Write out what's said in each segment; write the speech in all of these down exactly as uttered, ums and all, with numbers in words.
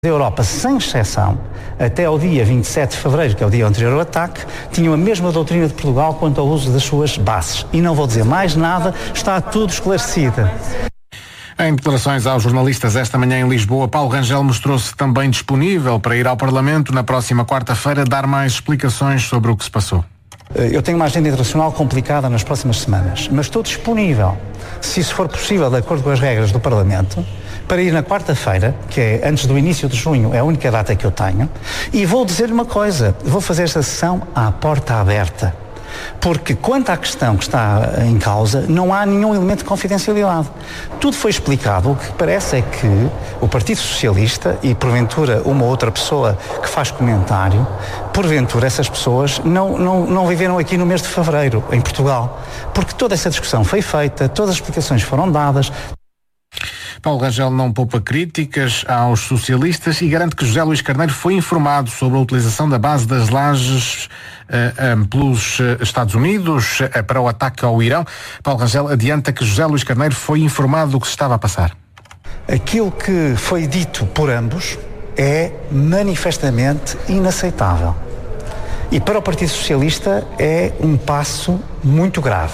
da Europa, sem exceção, até ao dia vinte e sete de fevereiro, que é o dia anterior ao ataque, tinham a mesma doutrina de Portugal quanto ao uso das suas bases. E não vou dizer mais nada, está tudo esclarecido. Em declarações aos jornalistas esta manhã em Lisboa, Paulo Rangel mostrou-se também disponível para ir ao Parlamento na próxima quarta-feira dar mais explicações sobre o que se passou. Eu tenho uma agenda internacional complicada nas próximas semanas, mas estou disponível, se isso for possível, de acordo com as regras do Parlamento, para ir na quarta-feira, que é antes do início de junho, é a única data que eu tenho, e vou dizer-lhe uma coisa, vou fazer esta sessão à porta aberta, porque quanto à questão que está em causa, não há nenhum elemento de confidencialidade. Tudo foi explicado. O que parece é que o Partido Socialista e, porventura, uma outra pessoa que faz comentário, porventura, essas pessoas não, não, não viveram aqui no mês de fevereiro, em Portugal, porque toda essa discussão foi feita, todas as explicações foram dadas. Paulo Rangel não poupa críticas aos socialistas e garante que José Luís Carneiro foi informado sobre a utilização da base das Lajes uh, um, pelos uh, Estados Unidos uh, para o ataque ao Irão. Paulo Rangel adianta que José Luís Carneiro foi informado do que se estava a passar. Aquilo que foi dito por ambos é manifestamente inaceitável. E para o Partido Socialista é um passo muito grave.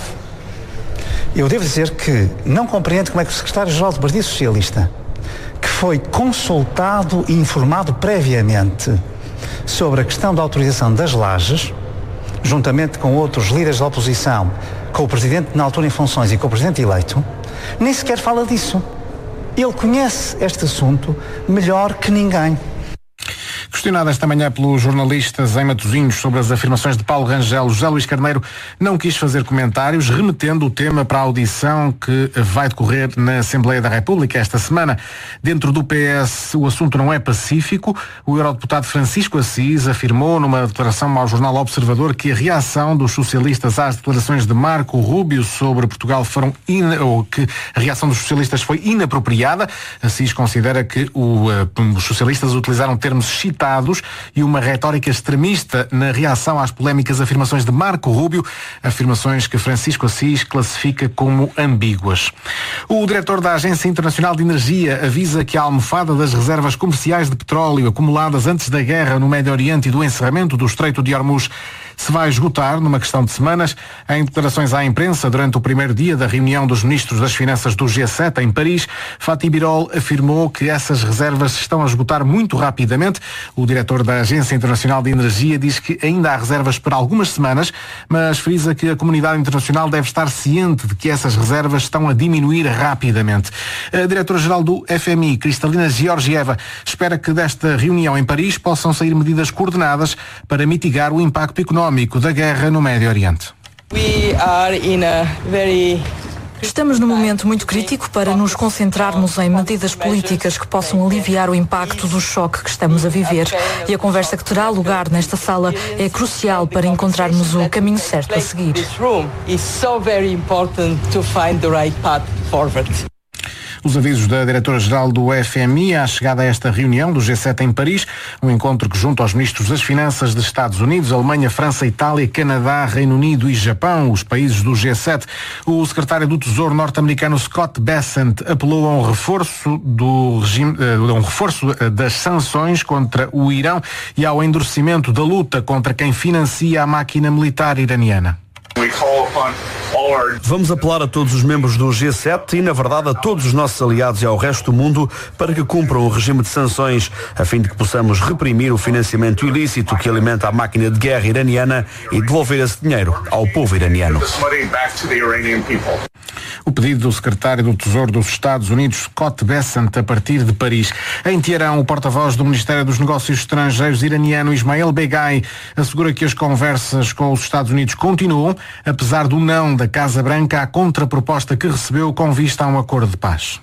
Eu devo dizer que não compreendo como é que o secretário-geral do Partido Socialista, que foi consultado e informado previamente sobre a questão da autorização das lajes, juntamente com outros líderes da oposição, com o presidente na altura em funções e com o presidente eleito, nem sequer fala disso. Ele conhece este assunto melhor que ninguém. Questionado esta manhã pelos jornalistas em Matosinhos sobre as afirmações de Paulo Rangel, José Luís Carneiro não quis fazer comentários, remetendo o tema para a audição que vai decorrer na Assembleia da República esta semana. Dentro do P S, o assunto não é pacífico. O eurodeputado Francisco Assis afirmou numa declaração ao jornal Observador que a reação dos socialistas às declarações de Marco Rubio sobre Portugal foram ina... ou que a reação dos socialistas foi inapropriada. Assis considera que o, uh, os socialistas utilizaram termos citados e uma retórica extremista na reação às polémicas afirmações de Marco Rubio, afirmações que Francisco Assis classifica como ambíguas. O diretor da Agência Internacional de Energia avisa que a almofada das reservas comerciais de petróleo acumuladas antes da guerra no Médio Oriente e do encerramento do Estreito de Hormuz se vai esgotar numa questão de semanas. Em declarações à imprensa durante o primeiro dia da reunião dos ministros das Finanças do G sete em Paris, Fatih Birol afirmou que essas reservas se estão a esgotar muito rapidamente. O diretor da Agência Internacional de Energia diz que ainda há reservas para algumas semanas, mas frisa que a comunidade internacional deve estar ciente de que essas reservas estão a diminuir rapidamente. A diretora-geral do F M I, Kristalina Georgieva, espera que desta reunião em Paris possam sair medidas coordenadas para mitigar o impacto económico da guerra no Médio Oriente. We are in a very Estamos num momento muito crítico para nos concentrarmos em medidas políticas que possam aliviar o impacto do choque que estamos a viver. E a conversa que terá lugar nesta sala é crucial para encontrarmos o caminho certo a seguir. Os avisos da diretora-geral do F M I à chegada a esta reunião do G sete em Paris, um encontro que junta aos ministros das Finanças de Estados Unidos, Alemanha, França, Itália, Canadá, Reino Unido e Japão, os países do G sete. O secretário do Tesouro norte-americano Scott Bessent apelou a um reforço do regime, a um reforço das sanções contra o Irão e ao endurecimento da luta contra quem financia a máquina militar iraniana. Vamos apelar a todos os membros do G sete e, na verdade, a todos os nossos aliados e ao resto do mundo para que cumpram o regime de sanções, a fim de que possamos reprimir o financiamento ilícito que alimenta a máquina de guerra iraniana e devolver esse dinheiro ao povo iraniano. O pedido do secretário do Tesouro dos Estados Unidos, Scott Bessent, a partir de Paris. Em Teherão, o porta-voz do Ministério dos Negócios Estrangeiros iraniano, Ismael Beghai, assegura que as conversas com os Estados Unidos continuam, apesar do não da Casa Branca à contraproposta que recebeu com vista a um acordo de paz.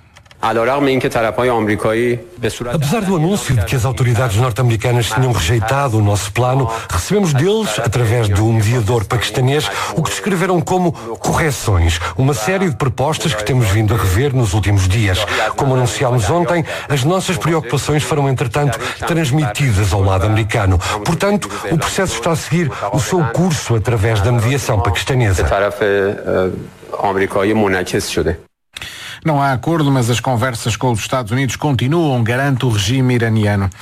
Apesar do anúncio de que as autoridades norte-americanas tinham rejeitado o nosso plano, recebemos deles, através de um mediador paquistanês, o que descreveram como correções, uma série de propostas que temos vindo a rever nos últimos dias. Como anunciámos ontem, as nossas preocupações foram, entretanto, transmitidas ao lado americano. Portanto, o processo está a seguir o seu curso através da mediação paquistanesa. Não há acordo, mas as conversas com os Estados Unidos continuam, garante o regime iraniano.